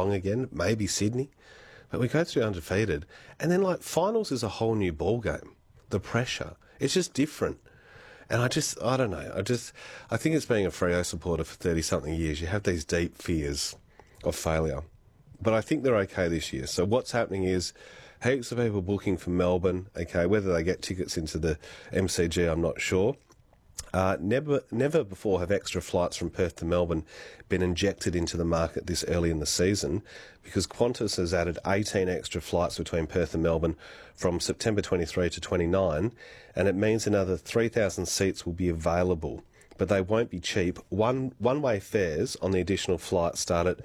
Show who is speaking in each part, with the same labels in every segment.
Speaker 1: Geelong again, maybe Sydney. But we go through undefeated. And then, like, finals is a whole new ball game. The pressure. It's just different. And I don't know. I think it's being a Freo supporter for 30-something years. You have these deep fears of failure. But I think they're okay this year. So what's happening is heaps of people booking for Melbourne. Okay, whether they get tickets into the MCG, I'm not sure. Never before have extra flights from Perth to Melbourne been injected into the market this early in the season, because Qantas has added 18 extra flights between Perth and Melbourne from September 23 to 29, and it means another 3,000 seats will be available, but they won't be cheap. One-way fares on the additional flights start at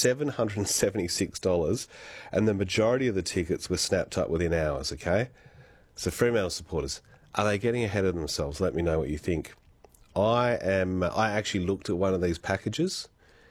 Speaker 1: $776, and the majority of the tickets were snapped up within hours, okay? So Fremantle supporters, are they getting ahead of themselves? Let me know what you think. I actually looked at one of these packages,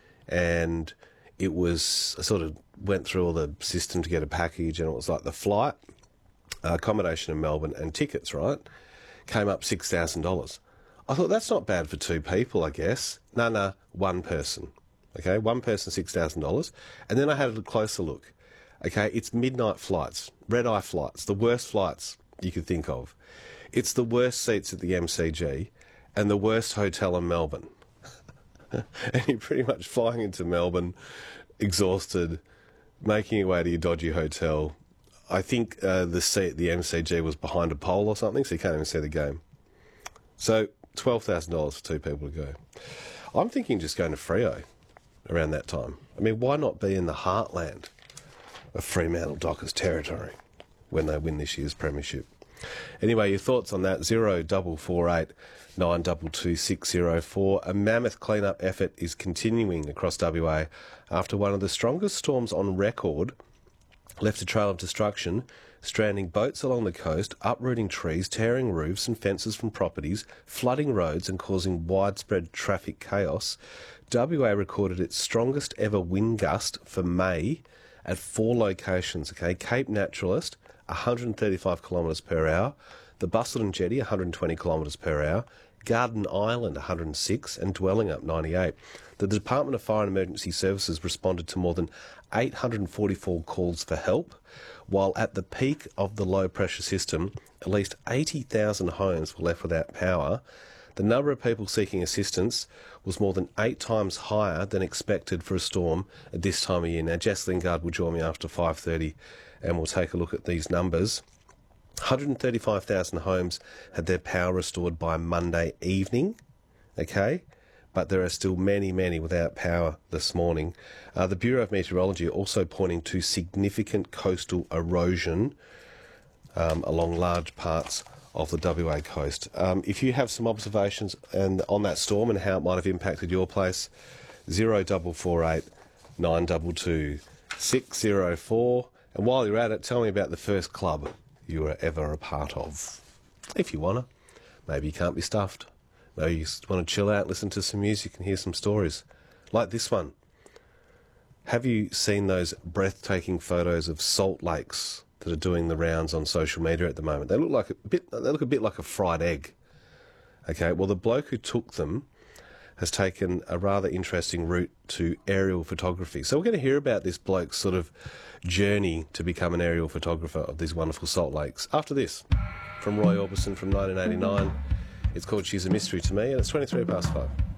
Speaker 1: and I sort of went through all the system to get a package, and it was like the flight, accommodation in Melbourne, and tickets, right? Came up $6,000. I thought, that's not bad for two people, I guess. No, one person. Okay, one person, $6,000. And then I had a closer look. Okay, it's midnight flights, red-eye flights, the worst flights you could think of. It's the worst seats at the MCG and the worst hotel in Melbourne. And you're pretty much flying into Melbourne, exhausted, making your way to your dodgy hotel. I think the seat at the MCG was behind a pole or something, so you can't even see the game. So $12,000 for two people to go. I'm thinking just going to Freo around that time. I mean, why not be in the heartland of Fremantle Dockers territory when they win this year's premiership? Anyway, your thoughts on that? 0448 922 604. A mammoth clean-up effort is continuing across WA after one of the strongest storms on record left a trail of destruction, stranding boats along the coast, uprooting trees, tearing roofs and fences from properties, flooding roads and causing widespread traffic chaos. WA recorded its strongest ever wind gust for May at 4 locations. Okay, Cape Naturalist, 135 kilometres per hour, the Busselton Jetty, 120 kilometres per hour, Garden Island, 106, and Dwellingup, 98. The Department of Fire and Emergency Services responded to more than 844 calls for help, while at the peak of the low-pressure system, at least 80,000 homes were left without power. The number of people seeking assistance was more than 8 times higher than expected for a storm at this time of year. Now, Jess Lingard will join me after 5:30 and we'll take a look at these numbers. 135,000 homes had their power restored by Monday evening, okay? But there are still many, many without power this morning. The Bureau of Meteorology are also pointing to significant coastal erosion along large parts of the WA coast. If you have some observations on that storm and how it might have impacted your place, 0448 922 604. And while you're at it, tell me about the first club you were ever a part of. If you want to. Maybe you can't be stuffed. Maybe you just want to chill out, listen to some music and hear some stories. Like this one. Have you seen those breathtaking photos of salt lakes that are doing the rounds on social media at the moment? They look a bit like a fried egg. Okay, well, the bloke who took them has taken a rather interesting route to aerial photography. So we're going to hear about this bloke's sort of journey to become an aerial photographer of these wonderful salt lakes after this. From Roy Orbison from 1989. It's called She's a Mystery to Me, and it's 23 past 5.